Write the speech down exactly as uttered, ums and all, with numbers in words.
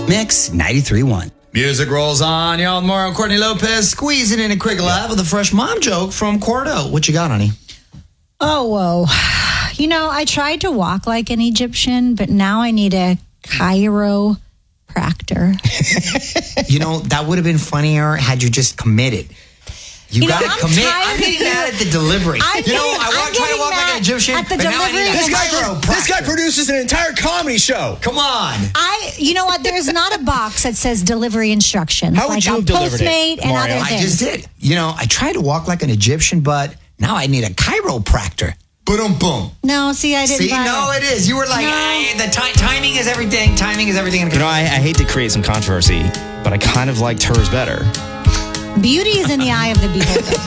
Mix ninety-three point one. Music rolls on. Y'all, tomorrow, Courtney Lopez squeezing in a quick laugh with a fresh mom joke from Cordo. What you got, honey? Oh, whoa. You know, I tried to walk like an Egyptian, but now I need a chiropractor. You know, that would have been funnier had you just committed. You, You know, gotta I'm commit. tired I'm of getting you. mad at the delivery. I'm you know, getting- I I'm want to try to getting walk like mad an Egyptian, at the but now I need delivery a of This guy, chiropractor. this guy produces an entire comedy show. Come on. I, you know what? There's not a box that says delivery instructions. How would like you on have delivered it, Postmate and Mario? other I things. just did. You know, I tried to walk like an Egyptian, but now I need a chiropractor. Boom, boom. No, see, I didn't See, buy no, it. it is. You were like, No. "Hey, the ti- timing is everything. Timing is everything." You know, I, I hate to create some controversy, but I kind of liked hers better. Beauty is in the eye of the beholder.